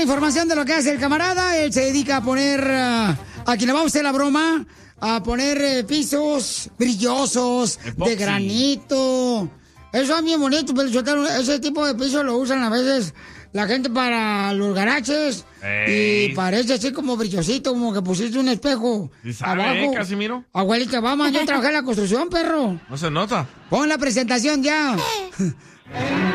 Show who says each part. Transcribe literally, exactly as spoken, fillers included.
Speaker 1: la información de lo que hace el camarada. Él se dedica a poner, uh, a quien le vamos a hacer la broma, a poner eh, pisos brillosos, Epoxy. de granito. Eso es bien bonito, pero ese tipo de pisos lo usan a veces la gente para los garajes. Ey. Y parece así como brillosito, como que pusiste un espejo
Speaker 2: ¿Y sabe,
Speaker 1: abajo.
Speaker 2: eh, Casimiro?
Speaker 1: Abuelita, vamos, yo trabajé en la construcción, perro.
Speaker 2: No se nota.
Speaker 1: Pon la presentación ya.